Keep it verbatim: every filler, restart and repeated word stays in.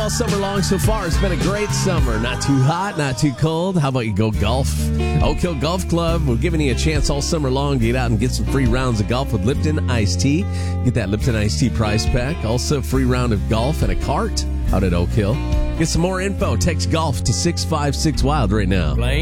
All summer long so far, it's been a great summer. Not too hot, not too cold. How about you go golf? Oak Hill Golf Club, we're giving you a chance all summer long to get out and get some free rounds of golf with Lipton Iced Tea. Get that Lipton Iced Tea prize pack. Also, a free round of golf and a cart out at Oak Hill. Get some more info. Text golf to six five six wild right now.